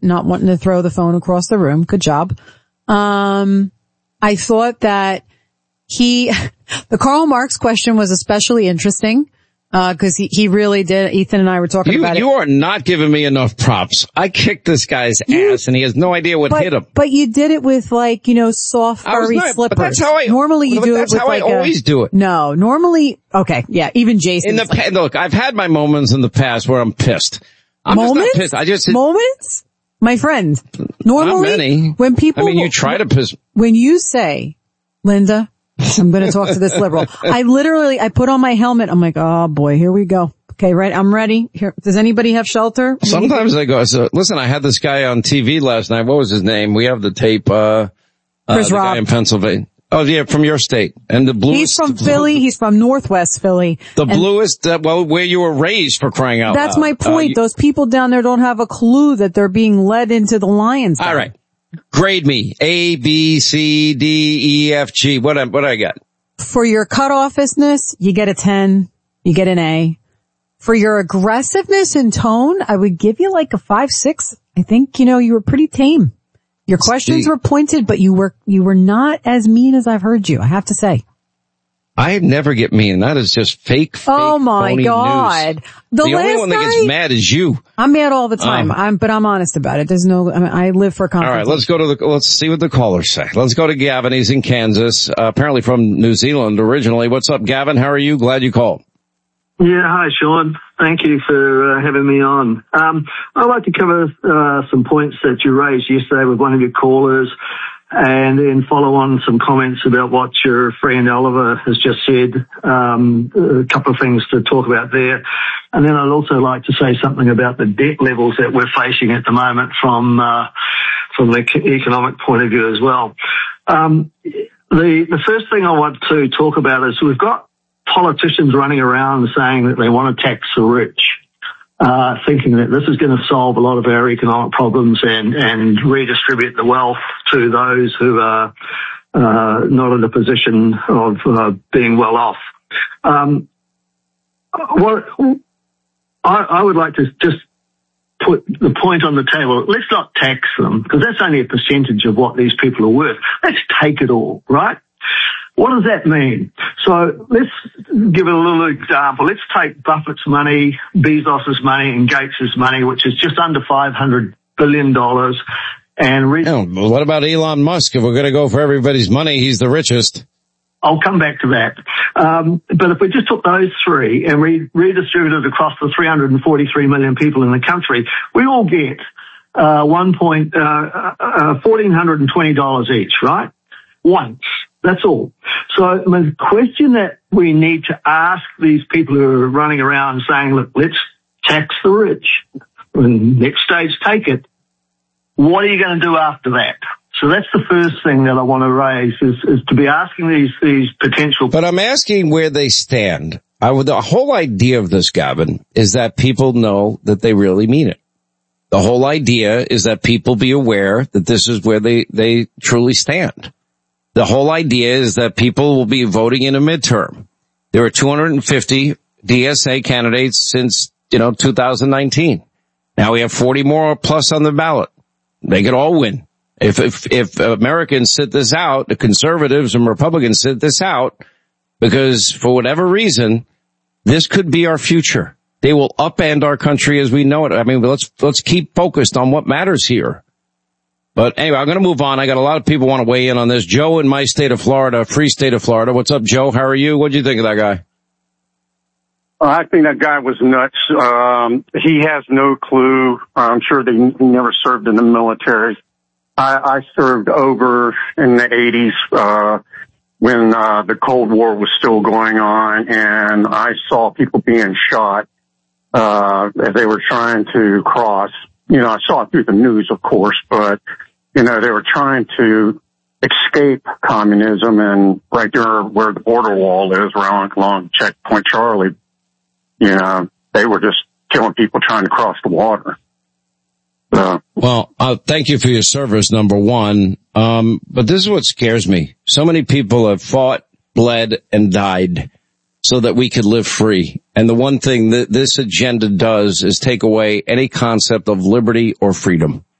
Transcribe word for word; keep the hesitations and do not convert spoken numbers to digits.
not wanting to throw the phone across the room. Good job. Um, I thought that he, the Karl Marx question was especially interesting. Uh, cause he, he really did. Ethan and I were talking you, about you it. You are not giving me enough props. I kicked this guy's you, ass and he has no idea what but, hit him. But you did it with like, you know, soft, furry not, slippers. But that's how I, normally you do it with that's how like I always a, do it. No, normally, okay, yeah, even Jason. In the, like, look, I've had my moments in the past where I'm pissed. I'm moments? just not pissed. I just, moments? My friend, normally, not many. when people, I mean, you try to piss. When you say, Linda, I'm going to talk to this liberal. I literally, I put on my helmet. I'm like, oh boy, here we go. Okay, right. I'm ready. Here, does anybody have shelter? Sometimes I go, so, listen, I had this guy on T V last night. What was his name? We have the tape, uh, uh Chris the Rock. guy in Pennsylvania. Oh yeah, from your state. And the bluest. He's from Philly. He's from Northwest Philly. The bluest, uh, well, where you were raised, for crying out loud. That's my point. Uh, you, Those people down there don't have a clue that they're being led into the lion's den. All right. Grade me. A, B, C, D, E, F, G. What, what I got? For your cutoffness, you get a ten. You get an A. For your aggressiveness and tone, I would give you like a five, six. I think, you know, you were pretty tame. Your questions were pointed, but you were, you were not as mean as I've heard you, I have to say. I never get mean. That is just fake, fake, oh my God. News. The, the only one that gets mad is you. I'm mad all the time. Um, I'm, but I'm honest about it. There's no, I mean, I live for confrontation. All right, let's go to the, let's see what the callers say. Let's go to Gavin. He's in Kansas, uh, apparently from New Zealand originally. What's up, Gavin? How are you? Glad you called. Yeah, hi, Sean. Thank you for uh, having me on. Um, I'd like to cover uh, some points that you raised yesterday with one of your callers and then follow on some comments about what your friend Oliver has just said, um, a couple of things to talk about there. And then I'd also like to say something about the debt levels that we're facing at the moment from uh, from the economic point of view as well. Um, the, the first thing I want to talk about is we've got politicians running around saying that they want to tax the rich, uh, thinking that this is going to solve a lot of our economic problems and, and redistribute the wealth to those who are uh, not in a position of uh, being well off. Um, what I, I would like to just put the point on the table. Let's not tax them, because that's only a percentage of what these people are worth. Let's take it all, right? What does that mean? So let's give it a little example. Let's take Buffett's money, Bezos's money, and Gates's money, which is just under five hundred billion dollars. And re- oh, what about Elon Musk? If we're going to go for everybody's money, he's the richest. I'll come back to that. Um, but if we just took those three and we redistributed across the three hundred forty-three million people in the country, we all get uh, one point, uh, uh, uh, one thousand four hundred twenty dollars each, right? Once. That's all. So the question that we need to ask these people who are running around saying, look, let's tax the rich, and next stage, take it. What are you going to do after that? So that's the first thing that I want to raise is, is to be asking these, these potential. But I'm asking where they stand. I would, the whole idea of this, Gavin, is that people know that they really mean it. The whole idea is that people be aware that this is where they, they truly stand. The whole idea is that people will be voting in a midterm. There are two hundred fifty D S A candidates since, you know, two thousand nineteen. Now we have forty more plus on the ballot. They could all win. If, if, if Americans sit this out, the conservatives and Republicans sit this out, because for whatever reason, this could be our future. They will upend our country as we know it. I mean, let's, let's keep focused on what matters here. But anyway, I'm going to move on. I got a lot of people want to weigh in on this. Joe in my state of Florida, free state of Florida. What's up, Joe? How are you? What do you think of that guy? I think that guy was nuts. Um, he has no clue. I'm sure that he never served in the military. I, I served over in the eighties, uh, when, uh, the Cold War was still going on, and I saw people being shot, uh, as they were trying to cross. You know, I saw it through the news, of course, but, you know, they were trying to escape communism, and right there where the border wall is, around along Checkpoint Charlie, you know, they were just killing people trying to cross the water. So. Well, uh, thank you for your service, number one. Um, but this is what scares me. So many people have fought, bled, and died so that we could live free. And the one thing that this agenda does is take away any concept of liberty or freedom.